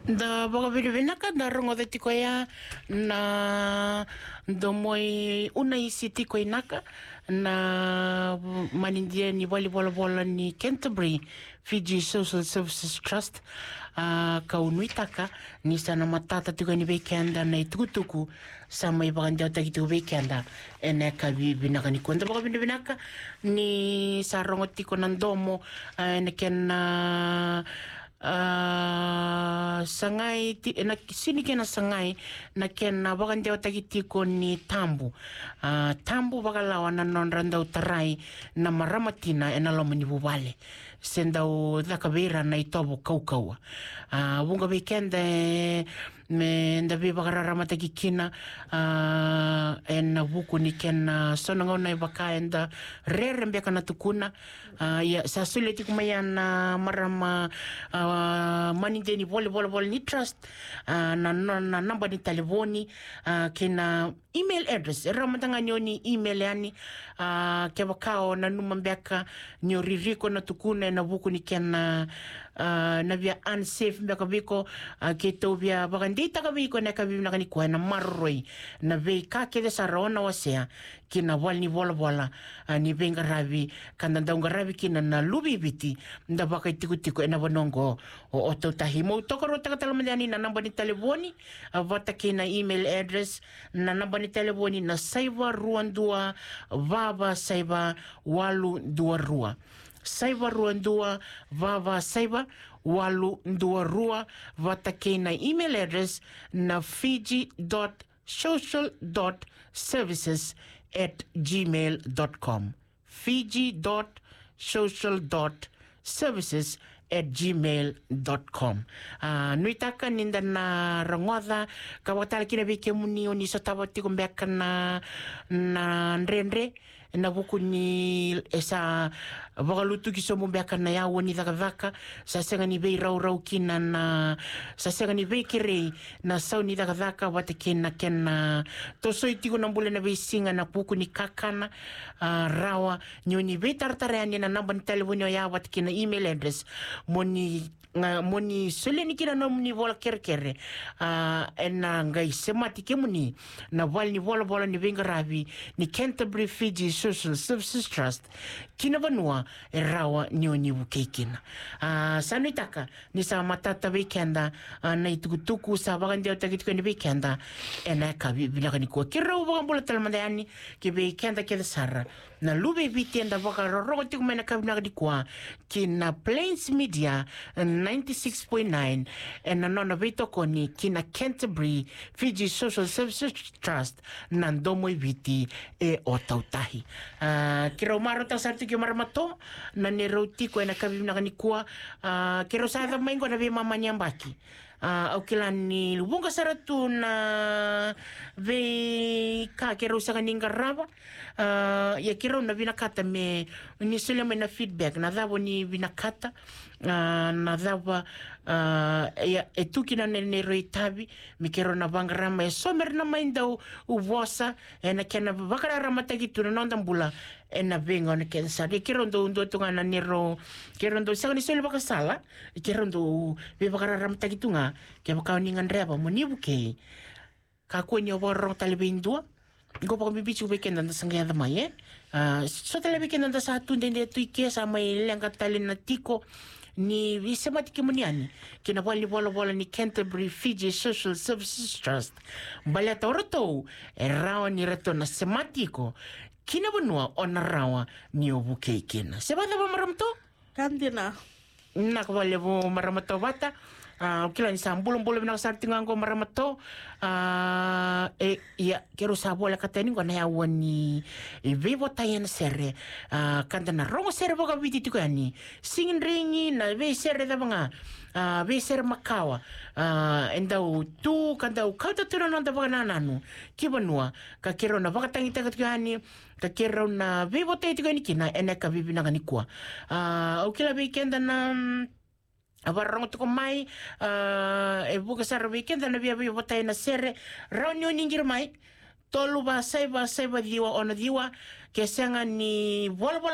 Da boga vilivinaka da rongo de tiko ia na do moi una isi tiko inaka na manindia ni wali bola ni Canterbury Fiji Social Services Trust ka unuitaka ni sana matata tiko ni weekenda na itukutuku sama ibagandia takitu weekenda ene ka vinaka ni kwenda boga vilivinaka ni sa rongo tiko nandomo ene ken sangai na sini kena sangai na kena bagandeo tagitiko ni tambu tambu bagalawa na nonranda utarai na maramatina ena lomani bubale sendau dakabera na itobo kaukaua bunga weekend me ndabe bagarara matagikina en buku ni ken sonanga na baka enda rere mbeka na tukuna ya sasuleti kumayana marama mani deni volleyball ni trust na namba ni telefoni kina email address ramatanga ni email yani ke bakao na numambeka ni ririko na tukuna na buku ni ken na via unsafe mbeka biko ke to via bagandita ka biko na kabi na kanikuha na marroi na vei ka ke de sarona wasea kina walni vola ni benga ravi kanda daunga ravi kina na lubi biti nda baka tiko ena bonongo o tahi mo tokoro takatalamani na namba ni telefoni vata kina email address na namba ni telefoni na saiva ruandua vava saiva walu dua rua saiva ruandua vava saiva walu dua rua vata kina email address na fiji.social.services@gmail.com fiji.social.services@gmail.com nuitaka ninda na rangoda kawatala kina beke muni oni sotawati kumbeka na nrenre na buku ni esa bagalutu kisomo beka na ya woni daka sa senga ni bei rau kina na sa senga ni bei kire na sauni daka wate kina to soiti ko nambule na bei singa na buku ni kakana rawa nyoni bei tartarani na namba ni telefoni ya wate kina email address moni soleni kina no muni vola kerkere ena ngai semati ke muni na wal ni vola ni venga ravi ni Canterbury Fiji Social Services Trust kina vanua rawa nyoni bukekina sanuitaka ni sa matata weekenda na itukutuku sa bagandeo tagitiko ni weekenda ena ka bilaka ni ko kirau bagambola talmandani ke weekenda ke sara na lube weekenda baka rogo tiku mena ka bilaka di kwa kina Plains Media 96.9 and nona vito koni kina Canterbury Fiji Social Services Trust nandomo viti e otautahi kiro maro ta sarti ki maramato na neroti ko na kabi na kanikua kiro sa da maingo na be mama nyambaki au kilani lubunga saratu na ve ka kiro sa kaninga raba ya kiro na vinakata me ni sele me na feedback na davo ni vinakata na dava ya etukina nero itabi mikero na bangrama e somer na mainda uvosa na kena bakarara matagitu na ndambula na venga na kensa de kirondo tunga na nero kirondo sagani sele bakasala kirondo be bakarara matagitu nga ke bakaningan reba monibuke ka kwenye borro talibindua go pa bibichu weekend na sangya da mai so tele weekend na sa tunde de tuike sa mai lenga talin na tiko ni visemati kimuniani kina wali bola ni Canterbury Fiji Social Services Trust balata oroto rawa ni reto na sematiko kina banua ona rawa ni obuke kina sebada ba maramto Kandina na kwale bo maramato bata kila ni sambulong na sartingan ko maramato ya kero sabola kateni ko na yawan ni vivo tayan sere kanda na rongo sere boga biti ko yani singin ringi na ve sere da mga ve sere makawa endau tu kanda kauta tiro nanda boga nananu kibanua ka kero na boga tangi tagat ko yani ka kero na vivo tayo ko yani kina eneka bibi na kanikwa kila weekend na abarang to mai buka sar weekend na bia botay na sere raunyo ningir mai tolu ba sai ba diwa ona diwa kesanga ni bola